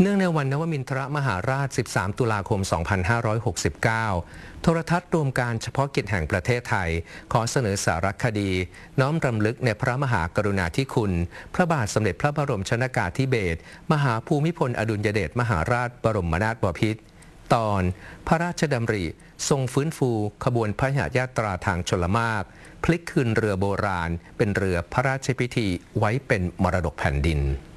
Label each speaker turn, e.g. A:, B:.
A: เนื่องในวันนวมินทรมหาราช 13 ตุลาคม 2569 โทรทัศน์รวมการเฉพาะกิจแห่งประเทศไทยขอเสนอสารคดี น้อมรำลึกในพระมหากรุณาธิคุณ พระบาทสมเด็จพระบรมชนกาธิเบศรมหาภูมิพลอดุลยเดชมหาราชบรมนาถบพิตรตอนพระราชดำริทรงฟื้นฟูขบวนพระยุหญาตราทางชลมารพลิกคืนเรือโบราณเป็นเรือพระราชพิธีไว้เป็นมรดกแผ่นดิน